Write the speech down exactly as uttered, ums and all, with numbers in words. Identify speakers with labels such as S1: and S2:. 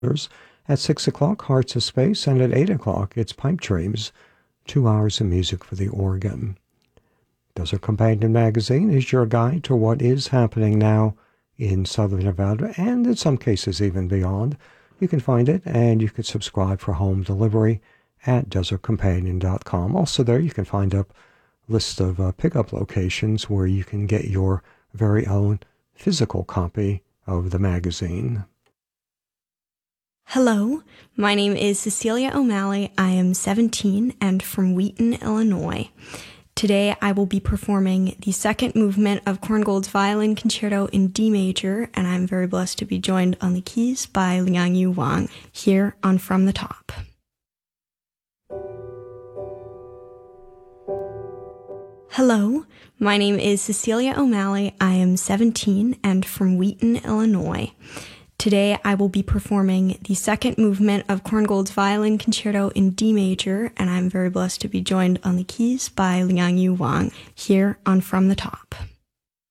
S1: At six o'clock, Hearts of Space, and at eight o'clock, it's Pipe Dreams, two hours of music for the organ. Desert Companion Magazine is your guide to what is happening now in Southern Nevada, and in some cases even beyond. You can find it, and you can subscribe for home delivery at desert companion dot com. Also there, you can find a list of uh, pickup locations where you can get your very own physical copy of the magazine.
S2: Hello, my name is Cecilia O'Malley. I am seventeen and from Wheaton, Illinois. Today I will be performing the second movement of Korngold's Violin Concerto in D major, and I'm very blessed to be joined on the keys by Liangyu Wang here on From the Top. Hello, my name is Cecilia O'Malley. I am seventeen and from Wheaton, Illinois. Today I will be performing the second movement of Korngold's Violin Concerto in D major, and I'm very blessed to be joined on the keys by Liangyu Wang here on From the Top.